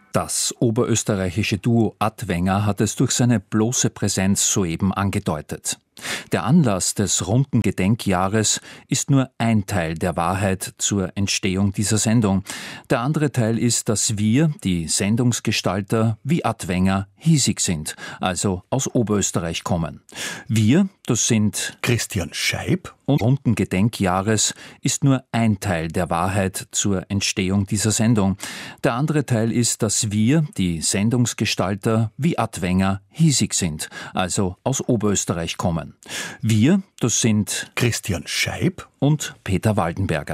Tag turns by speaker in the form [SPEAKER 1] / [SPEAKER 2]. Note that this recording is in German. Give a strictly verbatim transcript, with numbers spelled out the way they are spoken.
[SPEAKER 1] Das oberösterreichische Duo Adwenger hat es durch seine bloße Präsenz soeben angedeutet. Der Anlass des runden Gedenkjahres ist nur ein Teil der Wahrheit zur Entstehung dieser Sendung. Der andere Teil ist, dass wir, die Sendungsgestalter, wie Adwenger hiesig sind, also aus Oberösterreich kommen. Wir, das sind
[SPEAKER 2] Christian Scheib.
[SPEAKER 1] Und runden Gedenkjahres ist nur ein Teil der Wahrheit zur Entstehung dieser Sendung. Der andere Teil ist, dass wir, die Sendungsgestalter, wie Adwenger hiesig sind, also aus Oberösterreich kommen. Wir, das sind
[SPEAKER 2] Christian Scheib
[SPEAKER 1] und Peter Waldenberger.